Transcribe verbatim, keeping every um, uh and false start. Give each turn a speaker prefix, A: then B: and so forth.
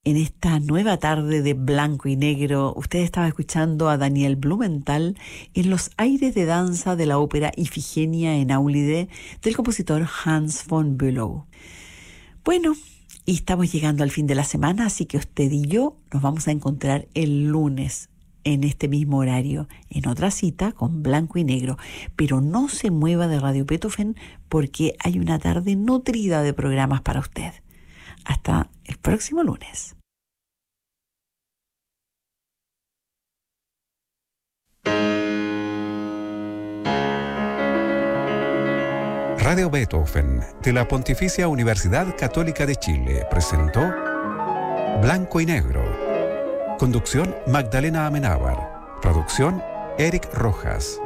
A: En esta nueva tarde de blanco y negro, usted estaba escuchando a Daniel Blumenthal en los aires de danza de la ópera Ifigenia en Áulide del compositor Hans von Bülow. Bueno, y estamos llegando al fin de la semana, así que usted y yo nos vamos a encontrar el lunes en este mismo horario, en otra cita con blanco y negro. Pero no se mueva de Radio Beethoven porque hay una tarde nutrida de programas para usted. Hasta el próximo lunes.
B: Radio Beethoven de la Pontificia Universidad Católica de Chile presentó Blanco y Negro. Conducción Magdalena Amenábar. Producción Eric Rojas.